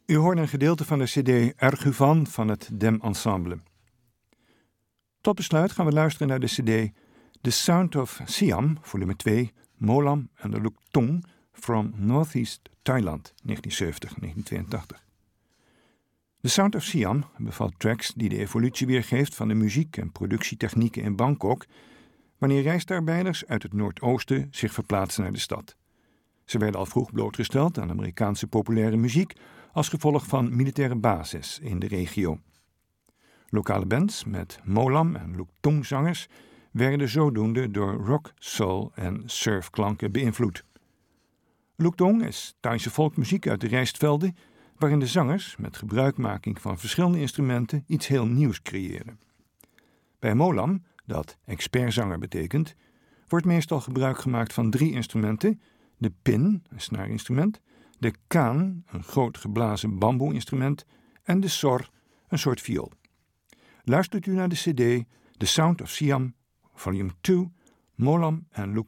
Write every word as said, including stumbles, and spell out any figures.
U hoort een gedeelte van de cd Erguvan van het Dem Ensemble. Tot besluit gaan we luisteren naar de cd The Sound of Siam, volume twee, Molam en de Lukthong from Northeast Thailand, negentien zeventig tot negentien tweeëntachtig. The Sound of Siam bevat tracks die de evolutie weergeeft van de muziek- en productietechnieken in Bangkok, wanneer reisarbeiders uit het Noordoosten zich verplaatsen naar de stad. Ze werden al vroeg blootgesteld aan Amerikaanse populaire muziek als gevolg van militaire bases in de regio. Lokale bands met Molam en Lukthong zangers werden zodoende door rock, soul en surfklanken beïnvloed. Lukthong is Thaise volkmuziek uit de rijstvelden, waarin de zangers met gebruikmaking van verschillende instrumenten iets heel nieuws creëren. Bij Molam, dat expertzanger betekent, wordt meestal gebruik gemaakt van drie instrumenten: de pin, een snaarinstrument, de kaan, een groot geblazen bamboe-instrument, en de sor, een soort viool. Luistert u naar de cd The Sound of Siam, volume twee, Molam en Lukthong.